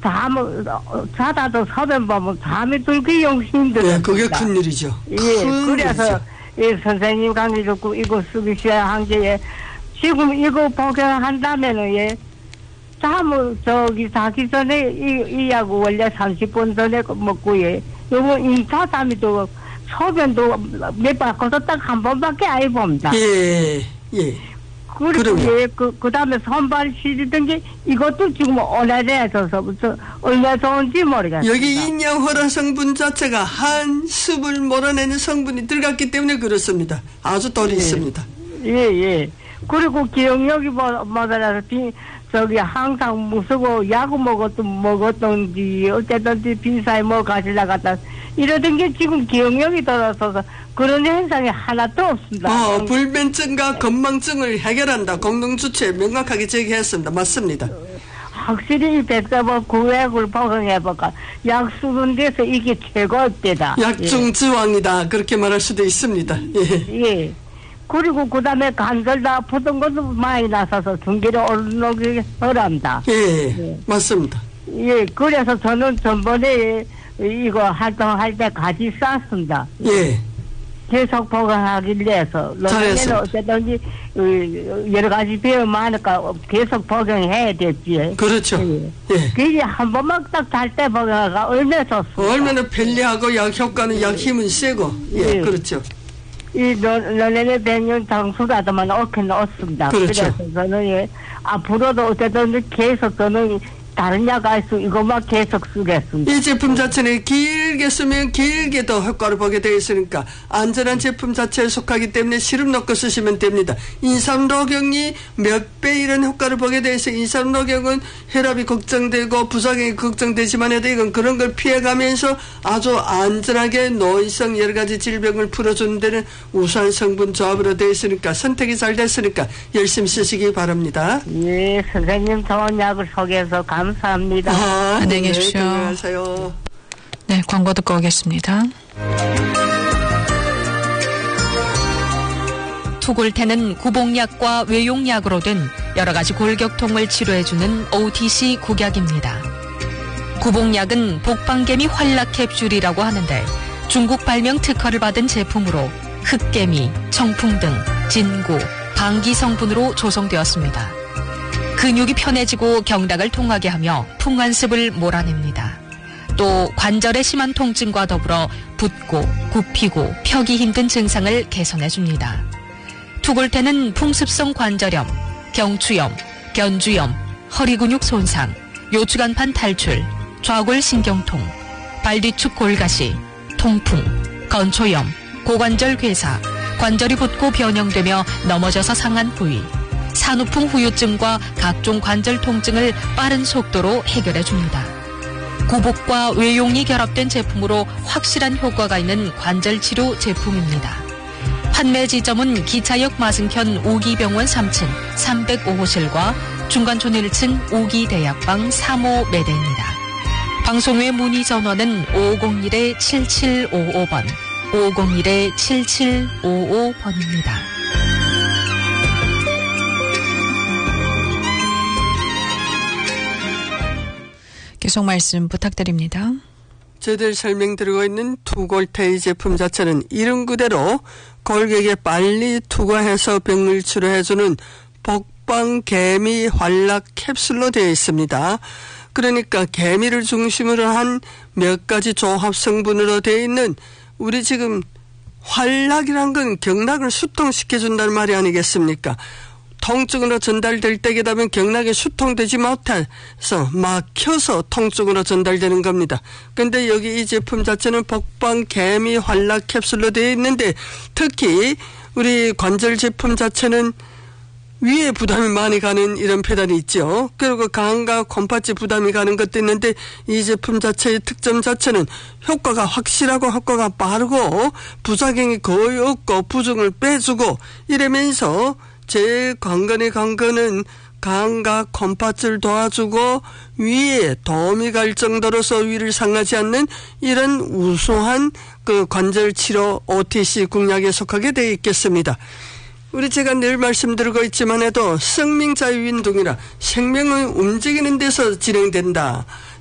자다도 서면 보면 잠이 들기 영 힘들어요. 네, 그게 큰 일이죠. 예, 큰 그래서 일이죠. 이 선생님 강의 듣고 이거 쓰기 시작한 게 지금 이거 복용한다면은 예. 잠을 자기 전에 이 약을 원래 30분 전에 먹고 예. 요거 인사 잠이 또 소변도 몇 바꿔서 딱 한 번밖에 안 해봅니다. 예. 그리고 예, 그 다음에 손발 시리던 게 이것도 지금 오래돼서부터 얼마나 좋은지 모르겠습니다. 여기 인양호라 성분 자체가 한습을 몰아내는 성분이 들어갔기 때문에 그렇습니다. 아주 덜이 있습니다. 예. 그리고 기억력이 뭐더라도 저기 항상 무서워 약을 먹었던지 어쨌든지 빈사에 뭐 가지다 갔다 이러던 게 지금 기억력이 돌아서서 그런 현상이 하나도 없습니다. 불면증과 건망증을 해결한다. 공동주체 명확하게 제기했습니다. 맞습니다. 확실히 백사법 구획을 복용해볼까. 약 쓰는 데서 이게 최고입니다. 약중지왕이다. 그렇게 말할 수도 있습니다. 예. 그리고 그 다음에 관절다 아프던 것도 많이 나서서 등기를 오르기 어렵다. 예, 맞습니다. 예, 그래서 저는 전번에 이거 활동할 때 같이 쌌습니다. 예. 계속 복용하길래 해서. 잘했습니다. 어쨌든지 여러 가지 배우면 하니까 계속 복용해야 됐지. 그렇죠. 예. 그게 한 번만 딱 잘 때 복용하가 얼마나 좋습니다. 얼마나 편리하고 약 효과는 약 힘은 세고. 예. 그렇죠. 이 너네네 100년 장수라도만 얻긴 얻습니다. 그렇죠. 그래서 저는 예, 앞으로도 어쨌든 계속 저는 다른 약 알 수 이것만 계속 쓰겠습니다. 이 제품 자체는 길게 쓰면 길게 더 효과를 보게 되어 있으니까 안전한 제품 자체에 속하기 때문에 시름 넣고 쓰시면 됩니다. 인삼로경이 몇 배 이런 효과를 보게 되어 있어요. 인삼로경은 혈압이 걱정되고 부작용이 걱정되지만 해도 이건 그런 걸 피해가면서 아주 안전하게 노인성 여러 가지 질병을 풀어주는 데는 우수한 성분 조합으로 되어 있으니까 선택이 잘 됐으니까 열심히 쓰시기 바랍니다. 예, 선생님 좋은 약을 소개해서 감사합니다. 안녕히 계십시오. 네, 안녕하세요. 네, 광고 듣고 오겠습니다. 투골테는 구복약과 외용약으로 된 여러 가지 골격통을 치료해주는 OTC 국약입니다. 구복약은 복방개미 활락 캡슐이라고 하는데 중국 발명 특허를 받은 제품으로 흑개미, 청풍 등 진구, 방기 성분으로 조성되었습니다. 근육이 편해지고 경락을 통하게 하며 풍한습을 몰아냅니다. 또 관절의 심한 통증과 더불어 붓고 굽히고 펴기 힘든 증상을 개선해줍니다. 투골테는 풍습성 관절염, 경추염, 견주염, 허리근육 손상, 요추간판 탈출, 좌골신경통, 발뒤축 골가시, 통풍, 건초염, 고관절 괴사, 관절이 붓고 변형되며 넘어져서 상한 부위, 산후풍 후유증과 각종 관절 통증을 빠른 속도로 해결해줍니다. 구복과 외용이 결합된 제품으로 확실한 효과가 있는 관절치료 제품입니다. 판매 지점은 기차역 맞은편 오기병원 3층 305호실과 중간촌 1층 오기대약방 3호 매대입니다. 방송 외 문의 전화는 501-7755번, 501-7755번입니다. 계속 말씀 부탁드립니다. 저희들 설명드리고 있는 투골테이 제품 자체는 이름 그대로 골격에 빨리 투과해서 병을 치료해주는 복방개미 활락 캡슐로 되어 있습니다. 그러니까 개미를 중심으로 한 몇 가지 조합 성분으로 되어 있는 우리 지금 활락이란 건 경락을 수통시켜준다는 말이 아니겠습니까? 통증으로 전달될 때게 되면 경락이 수통되지 못해서 막혀서 통증으로 전달되는 겁니다. 근데 여기 이 제품 자체는 복방개미 활락 캡슐로 되어 있는데 특히 우리 관절 제품 자체는 위에 부담이 많이 가는 이런 페달이 있죠. 그리고 강과 콤파치 부담이 가는 것도 있는데 이 제품 자체의 특점 자체는 효과가 확실하고 효과가 빠르고 부작용이 거의 없고 부종을 빼주고 이러면서 제일 관건의 관건은 강과 콤파츠를 도와주고 위에 도움이 갈 정도로서 위를 상하지 않는 이런 우수한 그 관절 치료 OTC 국약에 속하게 되어 있겠습니다. 우리 제가 늘 말씀드리고 있지만 해도 생명자유 운동이라 생명은 움직이는 데서 진행된다.